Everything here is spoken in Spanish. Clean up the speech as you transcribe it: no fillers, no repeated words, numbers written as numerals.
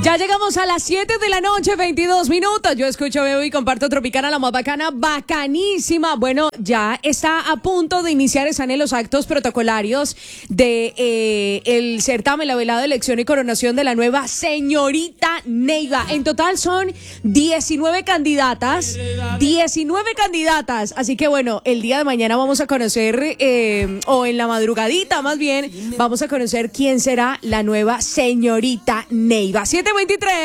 Ya llegamos a las 7 de la noche, 22 minutos. Yo escucho, veo y comparto Tropicana, la más bacana, bacanísima. Bueno, ya está a punto de iniciar, están en los actos protocolarios de el certamen, la velada de elección y coronación de la nueva señorita Neiva. En total son 19 candidatas. 19 candidatas. Así que bueno, el día de mañana vamos a conocer, o en la madrugadita más bien, vamos a conocer quién será la nueva señorita Neiva. 7:23.